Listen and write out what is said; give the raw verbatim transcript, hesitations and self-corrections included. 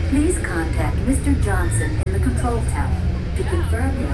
Please contact Mister Johnson in the control tower to confirm